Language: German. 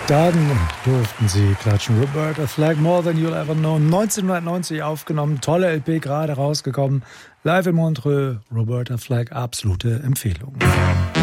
Dann durften sie klatschen. Roberta Flack, More Than You'll Ever Know. 1990 aufgenommen, tolle LP, gerade rausgekommen. Live in Montreux, Roberta Flack, absolute Empfehlung.